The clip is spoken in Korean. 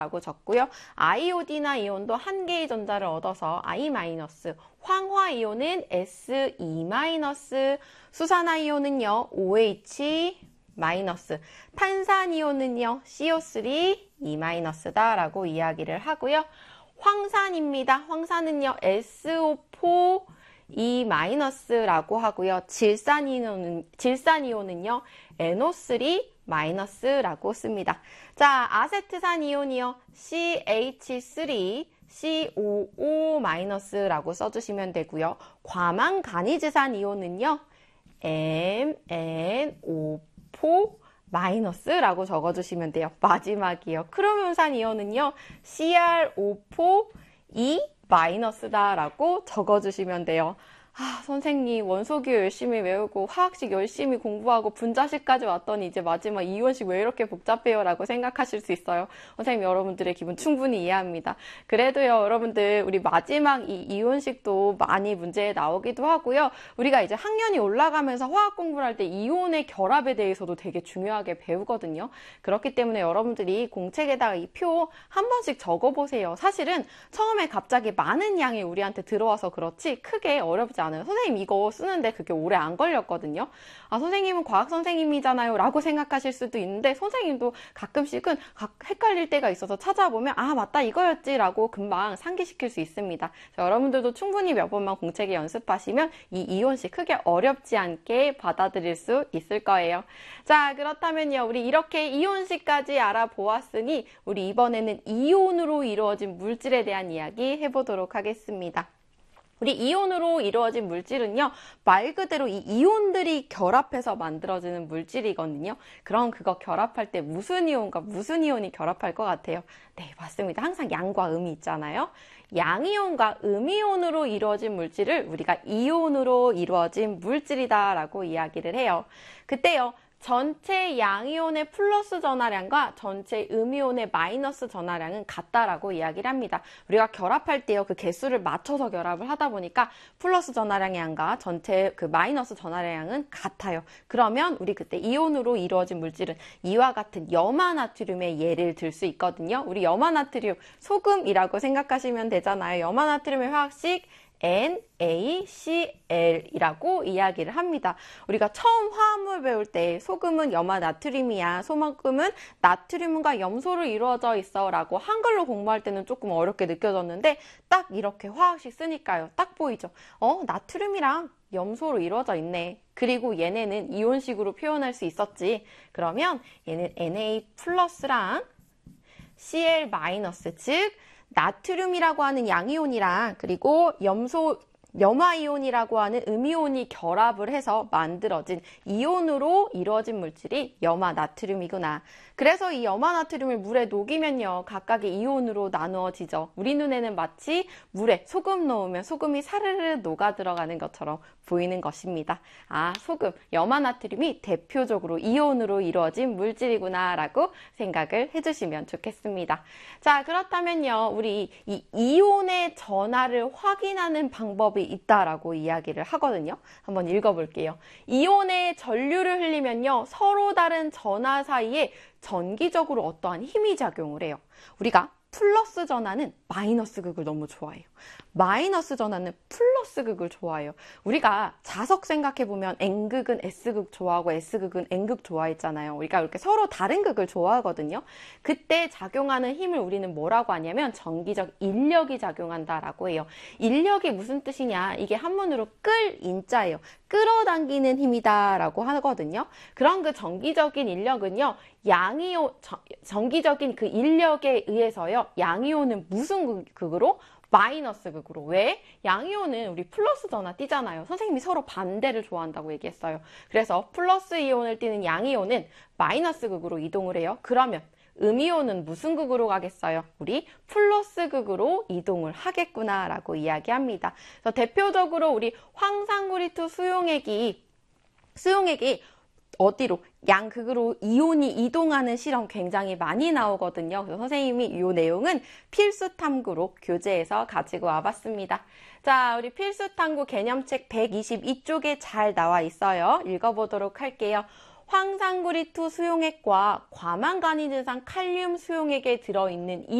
라고 적고요. iod나 이온도 한 개의 전자를 얻어서 I-, 황화이온은 Se-, 수산화이온은요 OH-, 탄산이온은요 CO3, 다라고 이야기를 하고요. 황산입니다. 황산은요 SO4, E-라고 하고요. 질산이온은요 NO3- 라고 씁니다. 자, 아세트산 이온이요. CH3, COO- 라고 써주시면 되고요. 과망간이즈산 이온은요. MnO4- 라고 적어주시면 돼요. 마지막이요. 크로뮴산 이온은요. CrO4- 다라고 적어주시면 돼요. 선생님 원소기호 열심히 외우고 화학식 열심히 공부하고 분자식까지 왔더니 이제 마지막 이온식 왜 이렇게 복잡해요? 라고 생각하실 수 있어요. 선생님 여러분들의 기분 충분히 이해합니다. 그래도요 여러분들 우리 마지막 이 이온식도 많이 문제에 나오기도 하고요. 우리가 이제 학년이 올라가면서 화학 공부를 할 때 이온의 결합에 대해서도 되게 중요하게 배우거든요. 그렇기 때문에 여러분들이 공책에다가 이 표 한 번씩 적어보세요. 사실은 처음에 갑자기 많은 양이 우리한테 들어와서 그렇지 크게 어렵지 않아요. 선생님 이거 쓰는데 그게 오래 안 걸렸거든요. 선생님은 과학 선생님이잖아요 라고 생각하실 수도 있는데 선생님도 가끔씩은 헷갈릴 때가 있어서 찾아보면 맞다 이거였지 라고 금방 상기시킬 수 있습니다. 여러분들도 충분히 몇 번만 공책에 연습하시면 이 이온식 크게 어렵지 않게 받아들일 수 있을 거예요. 자, 그렇다면요 우리 이렇게 이온식까지 알아보았으니 우리 이번에는 이온으로 이루어진 물질에 대한 이야기 해보도록 하겠습니다. 우리 이온으로 이루어진 물질은요, 말 그대로 이 이온들이 결합해서 만들어지는 물질이거든요. 그럼 그거 결합할 때 무슨 이온과 무슨 이온이 결합할 것 같아요? 네, 맞습니다. 항상 양과 음이 있잖아요. 양이온과 음이온으로 이루어진 물질을 우리가 이온으로 이루어진 물질이다 라고 이야기를 해요. 그때요, 전체 양이온의 플러스 전하량과 전체 음이온의 마이너스 전하량은 같다라고 이야기를 합니다. 우리가 결합할 때요, 그 개수를 맞춰서 결합을 하다 보니까 플러스 전하량의 양과 전체 그 마이너스 전하량의 양은 같아요. 그러면 우리 그때 이온으로 이루어진 물질은 이와 같은 염화나트륨의 예를 들 수 있거든요. 우리 염화나트륨, 소금이라고 생각하시면 되잖아요. 염화나트륨의 화학식 NaCl이라고 이야기를 합니다. 우리가 처음 화합물 배울 때 소금은 염화나트륨이야, 소금은 나트륨과 염소로 이루어져 있어 라고 한글로 공부할 때는 조금 어렵게 느껴졌는데 딱 이렇게 화학식 쓰니까요. 딱 보이죠? 나트륨이랑 염소로 이루어져 있네. 그리고 얘네는 이온식으로 표현할 수 있었지. 그러면 얘는 Na+랑 Cl-, 즉 나트륨이라고 하는 양이온이랑 그리고 염화이온이라고 하는 음이온이 결합을 해서 만들어진 이온으로 이루어진 물질이 염화나트륨이구나. 그래서 이 염화나트륨을 물에 녹이면요, 각각의 이온으로 나누어지죠. 우리 눈에는 마치 물에 소금 넣으면 소금이 사르르 녹아 들어가는 것처럼 보이는 것입니다. 소금, 염화나트륨이 대표적으로 이온으로 이루어진 물질이구나 라고 생각을 해주시면 좋겠습니다. 자, 그렇다면요, 우리 이 이온의 전하를 확인하는 방법이 있다라고 이야기를 하거든요. 한번 읽어볼게요. 이온의 전류를 흘리면요, 서로 다른 전하 사이에 전기적으로 어떠한 힘이 작용을 해요. 우리가 플러스 전하는 마이너스 극을 너무 좋아해요. 마이너스 전하는 플러스 극을 좋아해요. 우리가 자석 생각해보면 N극은 S극 좋아하고 S극은 N극 좋아했잖아요. 우리가 이렇게 서로 다른 극을 좋아하거든요. 그때 작용하는 힘을 우리는 뭐라고 하냐면 전기적 인력이 작용한다라고 해요. 인력이 무슨 뜻이냐? 이게 한문으로 끌 인자예요. 끌어당기는 힘이다 라고 하거든요. 그런 그 전기적인 인력은요, 전기적인 그 인력에 의해서요, 양이온은 무슨 극으로? 마이너스 극으로. 왜? 양이온은 우리 플러스 전하 띄잖아요. 선생님이 서로 반대를 좋아한다고 얘기했어요. 그래서 플러스 이온을 띄는 양이온은 마이너스 극으로 이동을 해요. 그러면 음이온은 무슨 극으로 가겠어요? 우리 플러스 극으로 이동을 하겠구나 라고 이야기합니다. 그래서 대표적으로 우리 황산구리투 수용액이 어디로? 양극으로 이온이 이동하는 실험 굉장히 많이 나오거든요. 그래서 선생님이 이 내용은 필수 탐구로 교재에서 가지고 와봤습니다. 자, 우리 필수 탐구 개념책 122쪽에 잘 나와 있어요. 읽어보도록 할게요. 황산구리2 수용액과 과망간이증상 칼륨 수용액에 들어있는